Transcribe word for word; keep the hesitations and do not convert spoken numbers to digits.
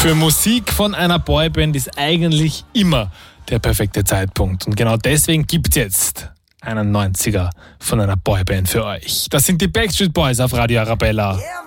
Für Musik von einer Boyband ist eigentlich immer der perfekte Zeitpunkt. Und genau deswegen gibt's jetzt einen neunziger von einer Boyband für euch. Das sind die Backstreet Boys auf Radio Arabella. Yeah.